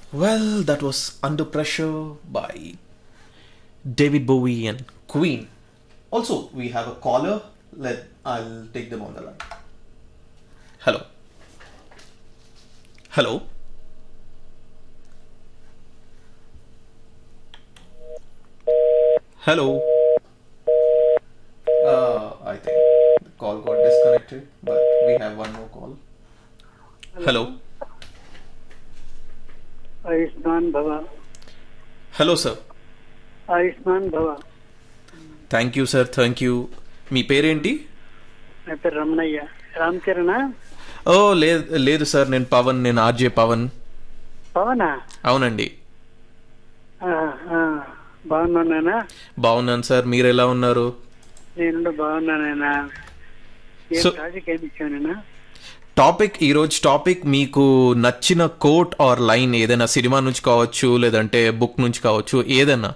Well, that was Under Pressure by David Bowie and Queen. Also, we have a caller. I'll take them on the line. Hello. Hello. Hello. I think the call got disconnected, but we have one more call. Hello. Ayushman भवा Hello, sir. Ayushman భవ thank you sir, thank you. మీ పేరేంటి? నా పేరు రమణయ్య. రామ్ చరణా? ఓ లేదు sir, నేను పవన్, నేను RJ Pawan. పవనా? అవునండి. బాగున్నానా? బాగున్నాను సార్, మీరు ఎలా ఉన్నారు? నేను బాగున్నానైనా. ఏం So- ప్రాజెక్ట్ ఏమి ఇచ్చానైనా? ఈరోజు టాపిక్ మీకు నచ్చిన కోట్ ఆర్ లైన్ ఏదైనా సినిమా నుంచి కావచ్చు, లేదంటే బుక్ నుంచి కావచ్చు, ఏదైనా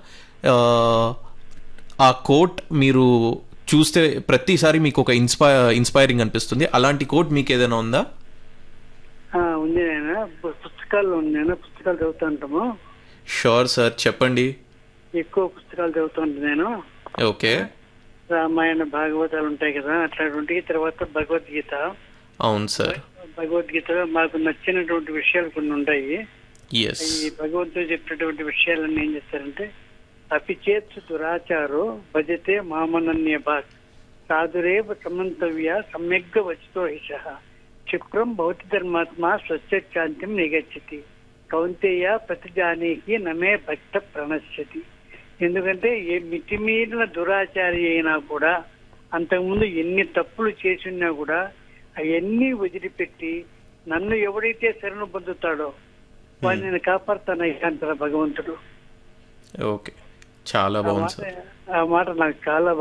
ఆ కోట్ మీరు చూస్తే ప్రతిసారి మీకు ఒక ఇన్స్పైరింగ్ అనిపిస్తుంది. అలాంటి కోట్ మీకు ఏదైనా ఉందా? ఉంది నాయన, పుస్తకాల్లో ఉంది నాయన. పుస్తకాలు చదువుతూ ఉంటాము. షూర్ సార్, చెప్పండి. ఎక్కువ పుస్తకాలు చదువుతూ ఉంటాను నేను. ఓకే. రామాయణ భాగవతాలు ఉంటాయి కదా, అట్లాంటి తర్వాత భగవద్గీత. అవును సార్. భగవద్గీతలో మాకు నచ్చినటువంటి విషయాలు కొన్ని ఉంటాయి. ఎస్. ఈ భగవంతుడు చెప్పినటువంటి విషయాలన్నీ ఏం చేస్తారంటే, అపిచేత్ దురాచారో భజతే మామనన్య భాగ్ సాధురేవ సమంతవ్య సమ్యగ్గ వచితో హిష క్షిప్రం భౌతి ధర్మాత్మ స్వచ్ఛాంతిం నిగచ్చతి కౌంతేయ ప్రతిజానీకి నమే భక్త ప్రణశ్యతి. ఎందుకంటే ఏ మితిమీరిన దురాచారి అయినా కూడా, అంతకుముందు ఎన్ని తప్పులు చేసినా కూడా అవన్నీ వదిలిపెట్టి నన్ను ఎవడైతే శరణు పొందుతాడో వాడిని నేను కాపాడుతానయ్యా అంటారు భగవంతుడు. ఓకే, చాలా బాగుంది సార్. ఆ మాట నాకు చాలా